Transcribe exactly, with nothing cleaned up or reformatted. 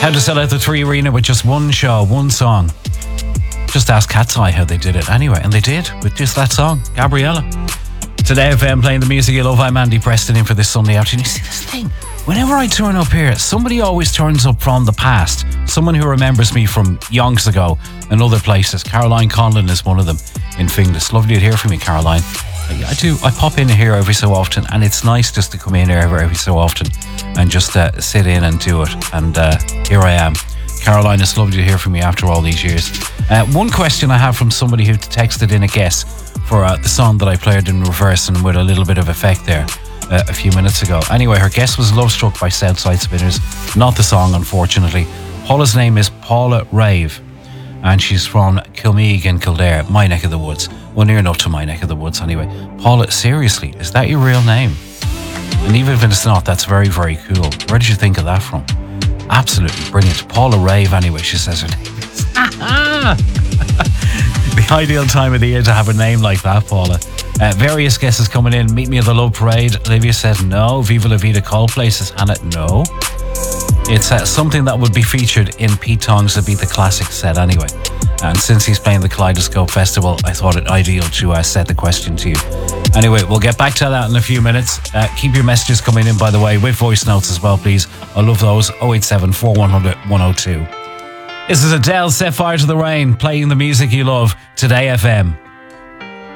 How to sell out the Three Arena with just one show, one song. Just ask Cat's Eye how they did it anyway, and they did with just that song, Gabriella. Today F M playing the music you love. I'm Andy Preston in for this Sunday afternoon. You see this thing? Whenever I turn up here, somebody always turns up from the past. Someone who remembers me from yonks ago and other places. Caroline Conlon is one of them in Finglas. Lovely to hear from you, Caroline. I do. I pop in here every so often, and it's nice just to come in here every so often and just uh, sit in and do it. And uh, here I am. Caroline, it's lovely to hear from you after all these years. Uh, one question I have from somebody who texted in a guess for uh, the song that I played in reverse and with a little bit of effect there uh, a few minutes ago. Anyway, her guess was Love Struck by Southside Spinners. Not the song, unfortunately. Paula's name is Paula Rave, and she's from Kilmeague in Kildare, my neck of the woods. Well, near enough to my neck of the woods anyway. Paula, seriously, is that your real name? And even if it's not, that's very, very cool. Where did you think of that from? Absolutely brilliant. Paula Rave, anyway, she says her name is. The ideal time of the year to have a name like that, Paula. Uh, various guesses coming in. Meet Me at the Love Parade. Olivia said no. Viva La Vida Coldplay says Hannah, no. It's uh, something that would be featured in Pete Tong's The Beat the Classic set anyway. And since he's playing the Kaleidoscope Festival, I thought it ideal to uh, set the question to you. Anyway, we'll get back to that in a few minutes. Uh, keep your messages coming in, by the way, with voice notes as well, please. I love those. oh eight seven, four one zero zero, one oh two. This is Adele, Set Fire to the Rain, playing the music you love. Today F M.